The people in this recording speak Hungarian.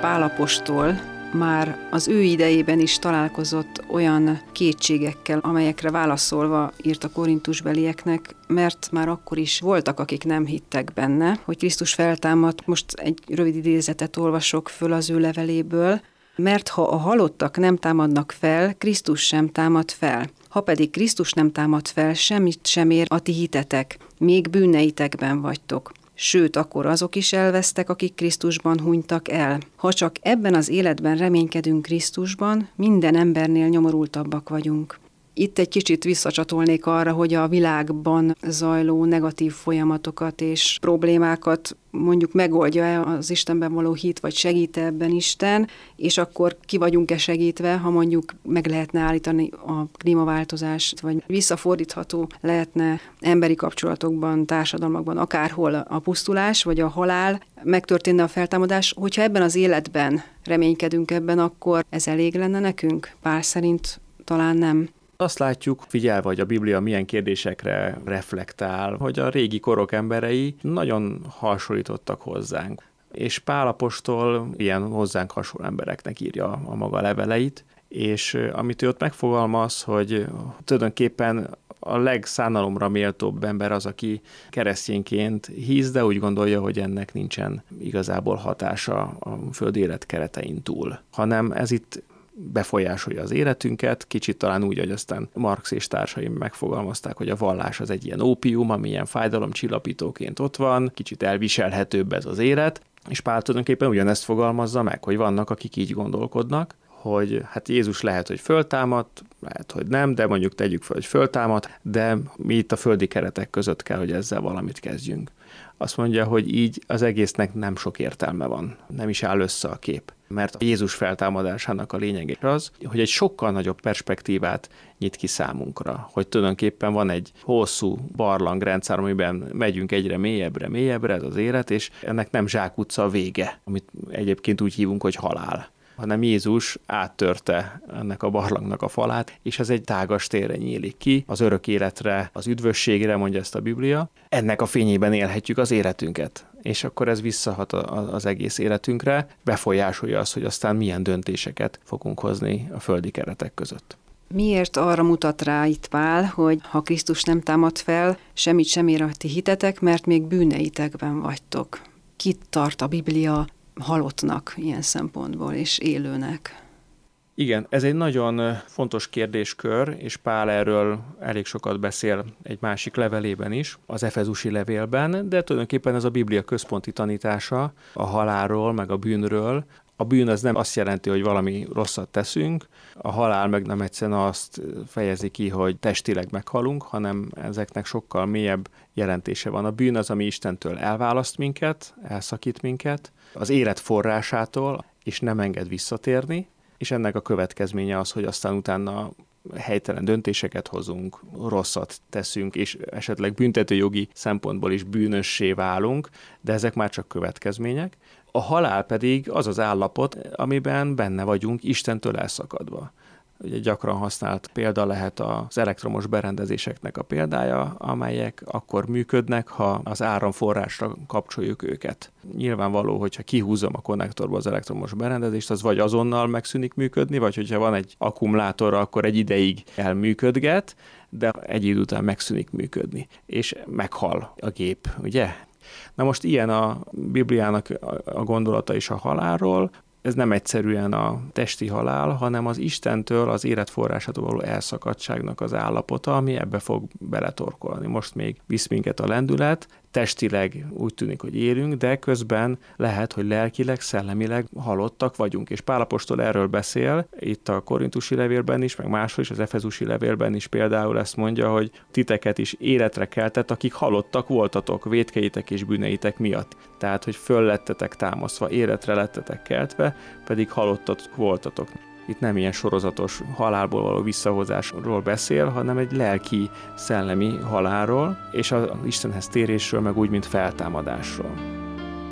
Pál apostol már az ő idejében is találkozott olyan kétségekkel, amelyekre válaszolva írt a korintusbelieknek, mert már akkor is voltak, akik nem hittek benne, hogy Krisztus feltámadt. Most egy rövid idézetet olvasok föl az ő leveléből. Mert ha a halottak nem támadnak fel, Krisztus sem támad fel. Ha pedig Krisztus nem támad fel, semmit sem ér a ti hitetek, még bűneitekben vagytok. Sőt, akkor azok is elvesztek, akik Krisztusban hunytak el. Ha csak ebben az életben reménykedünk Krisztusban, minden embernél nyomorultabbak vagyunk. Itt egy kicsit visszacsatolnék arra, hogy a világban zajló negatív folyamatokat és problémákat mondjuk megoldja az Istenben való hit, vagy segít ebben Isten, és akkor ki vagyunk-e segítve, ha mondjuk meg lehetne állítani a klímaváltozást, vagy visszafordítható lehetne emberi kapcsolatokban, társadalmakban, akárhol a pusztulás, vagy a halál, megtörténne a feltámadás. Hogyha ebben az életben reménykedünk ebben, akkor ez elég lenne nekünk? Pál szerint talán nem. Azt látjuk, figyelve, hogy a Biblia milyen kérdésekre reflektál, hogy a régi korok emberei nagyon hasonlítottak hozzánk. És Pál apostol ilyen hozzánk hasonló embereknek írja a maga leveleit, és amit ő ott megfogalmaz, hogy tulajdonképpen a legszánalomra méltóbb ember az, aki keresztényként hisz, de úgy gondolja, hogy ennek nincsen igazából hatása a földi élet keretein túl, hanem ez itt befolyásolja az életünket, kicsit talán úgy, hogy aztán Marx és társai megfogalmazták, hogy a vallás az egy ilyen ópium, ami ilyen fájdalomcsillapítóként ott van, kicsit elviselhetőbb ez az élet, és Pál tulajdonképpen ugyanezt fogalmazza meg, hogy vannak, akik így gondolkodnak, hogy hát Jézus lehet, hogy föltámadt, lehet, hogy nem, de mondjuk tegyük fel, hogy föltámadt, de mi itt a földi keretek között kell, hogy ezzel valamit kezdjünk. Azt mondja, hogy így az egésznek nem sok értelme van, nem is áll össze a kép. Mert a Jézus feltámadásának a lényege az, hogy egy sokkal nagyobb perspektívát nyit ki számunkra, hogy tulajdonképpen van egy hosszú barlangrendszer, amiben megyünk egyre mélyebbre ez az élet, és ennek nem zsákutca a vége, amit egyébként úgy hívunk, hogy halál, hanem Jézus áttörte ennek a barlangnak a falát, és ez egy tágas térre nyílik ki, az örök életre, az üdvösségre, mondja ezt a Biblia. Ennek a fényében élhetjük az életünket, és akkor ez visszahat az egész életünkre, befolyásolja azt, hogy aztán milyen döntéseket fogunk hozni a földi keretek között. Miért arra mutat rá itt Pál, hogy ha Krisztus nem támad fel, semmit sem ér a ti hitetek, mert még bűneitekben vagytok? Kit tart a Biblia halottnak ilyen szempontból, és élőnek? Igen, ez egy nagyon fontos kérdéskör, és Pál erről elég sokat beszél egy másik levelében is, az efezusi levélben, de tulajdonképpen ez a Biblia központi tanítása a halálról, meg a bűnről. A bűn az nem azt jelenti, hogy valami rosszat teszünk, a halál meg nem egyszerűen azt fejezi ki, hogy testileg meghalunk, hanem ezeknek sokkal mélyebb jelentése van. A bűn az, ami Istentől elválaszt minket, elszakít minket, az élet forrásától, és nem enged visszatérni, és ennek a következménye az, hogy aztán utána helytelen döntéseket hozunk, rosszat teszünk, és esetleg büntetőjogi szempontból is bűnössé válunk, de ezek már csak következmények. A halál pedig az az állapot, amiben benne vagyunk Istentől elszakadva. Ugye gyakran használt példa lehet az elektromos berendezéseknek a példája, amelyek akkor működnek, ha az áramforrásra kapcsoljuk őket. Nyilvánvaló, hogyha kihúzom a konnektorba az elektromos berendezést, az vagy azonnal megszűnik működni, vagy hogyha van egy akkumulátor, akkor egy ideig elműködget, de egy idő után megszűnik működni, és meghal a gép, ugye? Na most ilyen a Bibliának a gondolata is a halálról. Ez nem egyszerűen a testi halál, hanem az Istentől, az életforrásától való elszakadtságnak az állapota, ami ebbe fog beletorkolni. Most még visz minket a lendület, testileg úgy tűnik, hogy élünk, de közben lehet, hogy lelkileg, szellemileg halottak vagyunk. És Pál apostol erről beszél, itt a korintusi levélben is, meg máshol is, az efezusi levélben is például ezt mondja, hogy titeket is életre keltett, akik halottak voltatok vétkeitek és bűneitek miatt. Tehát, hogy föl lettetek támasztva, életre lettetek keltve, pedig halottak voltatok. Itt nem ilyen sorozatos halálból való visszahozásról beszél, hanem egy lelki, szellemi halálról, és az Istenhez térésről, meg úgy, mint feltámadásról.